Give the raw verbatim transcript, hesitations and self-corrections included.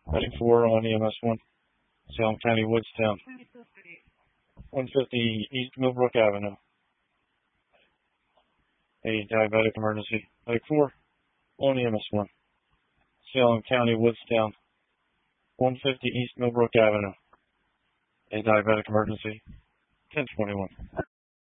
Medic four on E M S one. Salem County, Woodstown. one fifty East Millbrook Avenue. A diabetic emergency. Medic four on E M S one. Salem County, Woodstown. one fifty East Millbrook Avenue. A diabetic emergency. ten twenty-one.